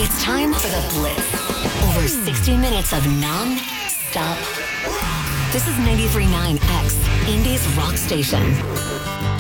It's time for the Blitz. Over 60 minutes of non-stop. This is 93.9 X, Indie's rock station.